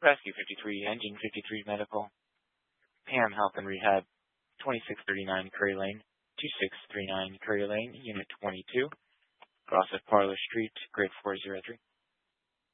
Rescue 53, Engine 53 Medical, Pam Health and Rehab, 2639 Curry Lane, 2639 Curry Lane, Unit 22, Gossett Parlor Street, Grade 403.